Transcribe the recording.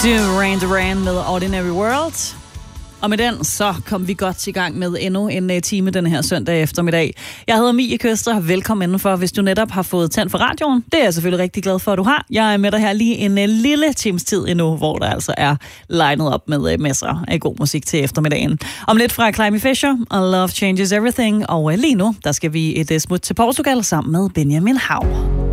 Duran med Ordinary World. Og med den, så kom vi godt i gang med endnu en time den her søndag eftermiddag. Jeg hedder Mie Køster. Velkommen indenfor, hvis du netop har fået tændt for radioen. Det er jeg selvfølgelig rigtig glad for, at du har. Jeg er med dig her lige en lille times tid endnu, hvor der altså er legnet op med masser af god musik til eftermiddagen. Om lidt fra Climby Fisher og Love Changes Everything. Og lige nu, der skal vi et smut til Portugal sammen med Benjamin Hav.